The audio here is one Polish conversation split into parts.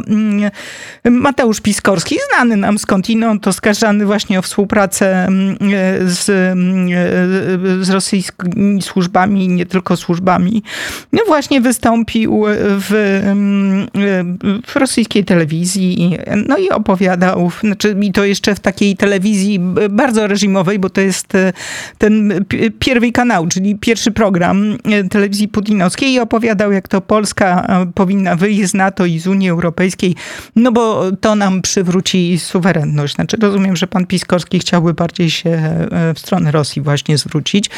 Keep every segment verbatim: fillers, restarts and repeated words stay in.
Mateusz Piskorski, znany nam skądinąd, oskarżany właśnie o współpracę z, z rosyjskimi służbami, nie tylko służbami, no właśnie wystąpił w, w rosyjskiej telewizji, no i opowiadał, znaczy i to jeszcze w takiej telewizji bardzo reżimowej, bo to jest ten Pierwszy Kanał, czyli pierwszy program telewizji putinowskiej, i opowiadał, jak to Polska powinna wyjść z NATO i z Unii Europejskiej, no bo to nam przywróci suwerenność. Znaczy rozumiem, że pan Piskorski chciałby bardziej się w stronę Rosji właśnie zwrócić.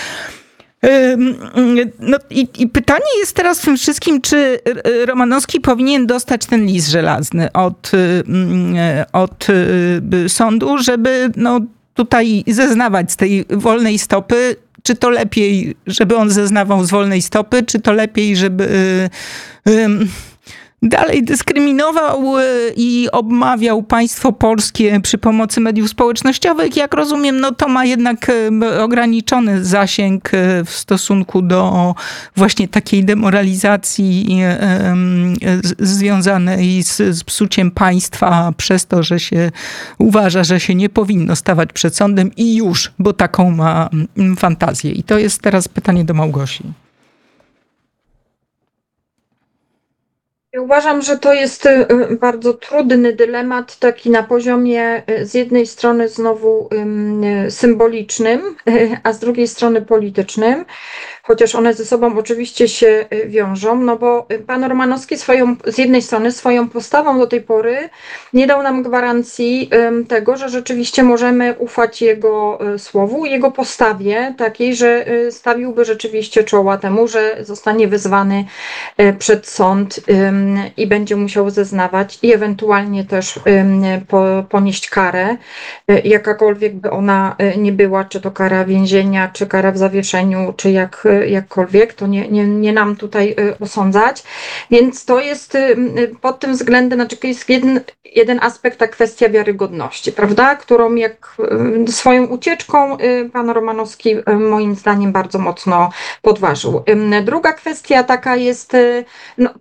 No i, i pytanie jest teraz w tym wszystkim, czy Romanowski powinien dostać ten list żelazny od, od sądu, żeby no, tutaj zeznawać z tej wolnej stopy. Czy to lepiej, żeby on zeznawał z wolnej stopy, czy to lepiej, żeby dalej dyskryminował i obmawiał państwo polskie przy pomocy mediów społecznościowych? Jak rozumiem, no to ma jednak ograniczony zasięg w stosunku do właśnie takiej demoralizacji związanej z, z psuciem państwa przez to, że się uważa, że się nie powinno stawać przed sądem i już, bo taką ma fantazję. I to jest teraz pytanie do Małgosi. Ja uważam, że to jest bardzo trudny dylemat, taki na poziomie z jednej strony znowu symbolicznym, a z drugiej strony politycznym, chociaż one ze sobą oczywiście się wiążą, no bo pan Romanowski swoją, z jednej strony swoją postawą do tej pory nie dał nam gwarancji tego, że rzeczywiście możemy ufać jego słowu, jego postawie takiej, że stawiłby rzeczywiście czoła temu, że zostanie wezwany przed sąd i będzie musiał zeznawać i ewentualnie też po, ponieść karę, jakakolwiek by ona nie była, czy to kara więzienia, czy kara w zawieszeniu, czy jak, jakkolwiek, to nie, nie, nie nam tutaj osądzać. Więc to jest pod tym względem, znaczy jest jeden, jeden aspekt, ta kwestia wiarygodności, prawda, którą jak swoją ucieczką pan Romanowski moim zdaniem bardzo mocno podważył. Druga kwestia taka jest, no,